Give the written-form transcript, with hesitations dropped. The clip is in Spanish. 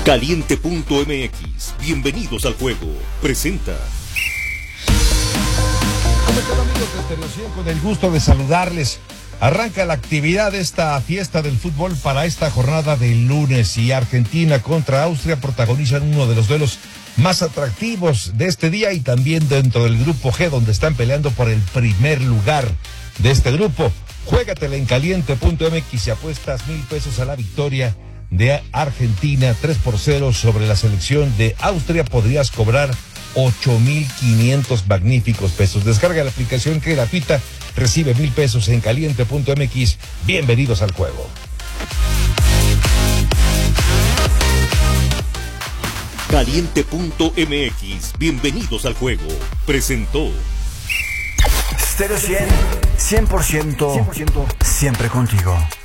Caliente.mx, bienvenidos al juego, presenta. ¿Cómo están, amigos de Stereo 100? Con el gusto de saludarles. Arranca la actividad de esta fiesta del fútbol para esta jornada del lunes, y Argentina contra Austria protagonizan uno de los duelos más atractivos de este día, y también dentro del grupo G, donde están peleando por el primer lugar de este grupo. Juégatela en Caliente.mx y apuestas $1,000 a la victoria de Argentina 3-0 sobre la selección de Austria. Podrías cobrar 8,500 magníficos pesos. Descarga la aplicación, que es gratuita, recibe $1,000 en Caliente.mx. Bienvenidos al juego. Caliente.mx, bienvenidos al juego, presentó. Stereo 100, 100%, siempre contigo.